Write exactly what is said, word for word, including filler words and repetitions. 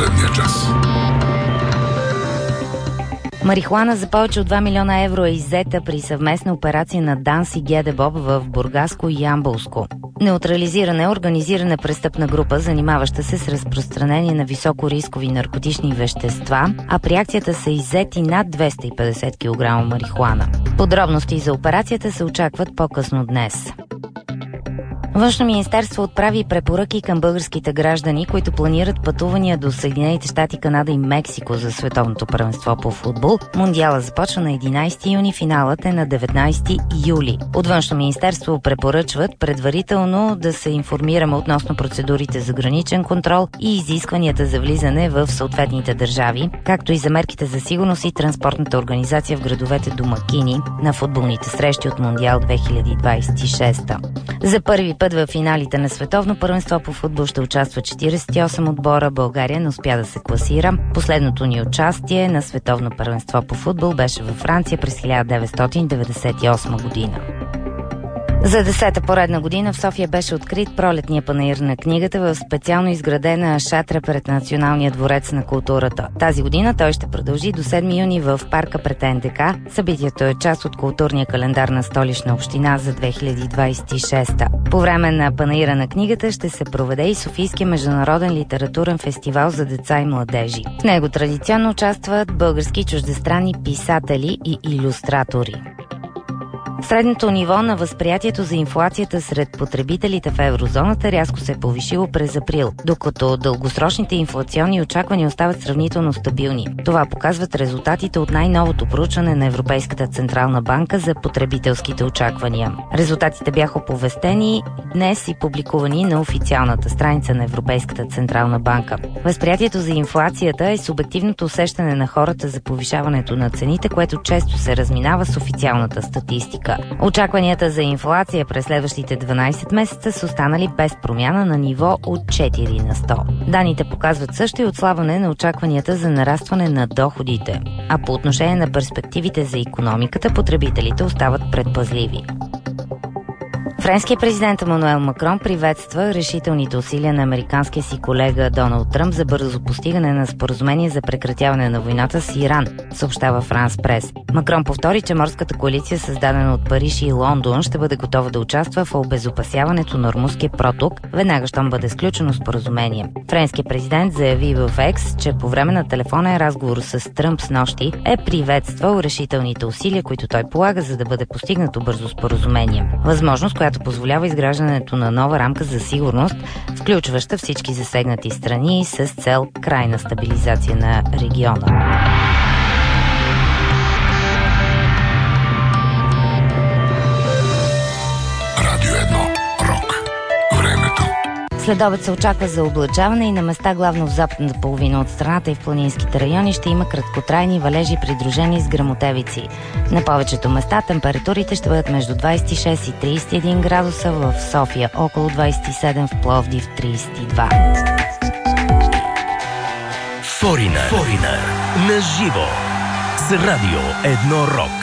последния час. Марихуана за повече от два милиона евро е иззета при съвместна операция на ДАНС и ГДБОП в Бургаско и Ямболско. Неутрализирана е организирана престъпна група, занимаваща се с разпространение на високорискови наркотични вещества, а при акцията са иззети над двеста и петдесет килограма марихуана. Подробности за операцията се очакват по-късно днес. Външно министерство отправи препоръки към българските граждани, които планират пътувания до Съединените щати, Канада и Мексико за световното първенство по футбол. Мундиала започва на единайсети юни, финалът е на деветнайсети юли. От Външно министерство препоръчват предварително да се информираме относно процедурите за граничен контрол и изискванията за влизане в съответните държави, както и за мерките за сигурност и транспортната организация в градовете домакини на футболните срещи от Мундиал две хиляди двайсет и шеста. За първи път в финалите на световно първенство по футбол ще участва четирийсет и осем отбора. България не успя да се класира. Последното ни участие на световно първенство по футбол беше във Франция през хиляда деветстотин деветдесет и осма година. За десета поредна година в София беше открит пролетния панаир на книгата в специално изградена шатра пред Националния дворец на културата. Тази година той ще продължи до седми юни в парка пред Н Д К. Събитието е част от културния календар на Столична община за две хиляди двайсет и шеста. По време на панаира на книгата ще се проведе и Софийския международен литературен фестивал за деца и младежи. В него традиционно участват български и чуждестранни писатели и илюстратори. Средното ниво на възприятието за инфлацията сред потребителите в еврозоната рязко се е повишило през април, докато дългосрочните инфлационни очаквания остават сравнително стабилни. Това показват резултатите от най-новото проучване на Европейската централна банка за потребителските очаквания. Резултатите бяха оповестени днес и публикувани на официалната страница на Европейската централна банка. Възприятието за инфлацията е субективното усещане на хората за повишаването на цените, което често се разминава с официалната статистика. Очакванията за инфлация през следващите дванайсет месеца са останали без промяна на ниво от четири на сто. Даните показват също и отслабване на очакванията за нарастване на доходите, а по отношение на перспективите за икономиката, потребителите остават предпазливи. Френският президент Емануел Макрон приветства решителните усилия на американския си колега Доналд Тръмп за бързо постигане на споразумение за прекратяване на войната с Иран, съобщава Франс Прес. Макрон повтори, че морската коалиция, създадена от Париж и Лондон, ще бъде готова да участва в обезопасяването на Ормузския проток, веднага щом бъде сключено споразумение. Френският президент заяви в Екс, че по време на телефонен разговор с Тръмп с нощи е приветствал решителните усилия, които той полага, за да бъде постигнато бързо споразумение. Възможност, която позволява изграждането на нова рамка за сигурност, включваща всички засегнати страни с цел крайна стабилизация на региона. Радио едно. Рок. Времето. Следобед се очаква за облачаване и на места главно в западната половина от страната и в планинските райони ще има краткотрайни валежи, придружени с гръмотевици. На повечето места температурите ще бъдат между двайсет и шест и трийсет и един градуса, в София около двайсет и седем, в Пловдив трийсет и два. Форинър. Форинър. На живо. С Радио едно Рок.